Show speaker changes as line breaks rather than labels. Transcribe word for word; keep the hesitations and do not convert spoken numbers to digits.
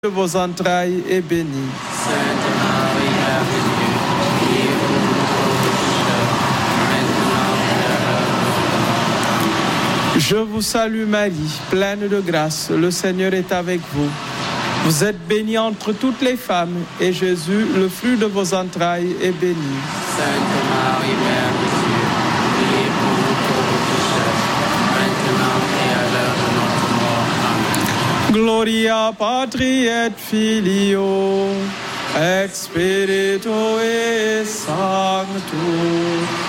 de vos entrailles est béni.
Sainte Marie, Mère de Dieu, priez pour nous pauvres pécheurs, maintenant et à l'heure de notre mort.
Je vous salue Marie, pleine de grâce, le Seigneur est avec vous. Vous êtes bénie entre toutes les femmes, et Jésus, le fruit de vos entrailles, est béni.
Sainte Marie, Mère de Dieu, priez pour nous pauvres pécheurs, maintenant et à l'heure de notre mort. Amen.
Gloria Patri et Filio, et Spiritu Sancto.